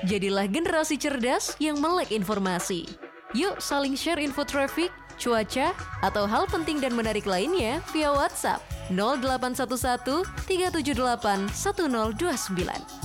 Jadilah generasi cerdas yang melek informasi. Yuk saling share info traffic, cuaca, atau hal penting dan menarik lainnya via WhatsApp 0811 378 1029.